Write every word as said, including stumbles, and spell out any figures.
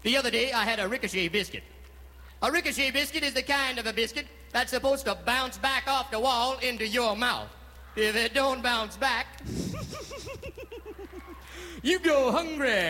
The other day, I had a ricochet biscuit. A ricochet biscuit is the kind of a biscuit that's supposed to bounce back off the wall into your mouth. If it don't bounce back, you go hungry.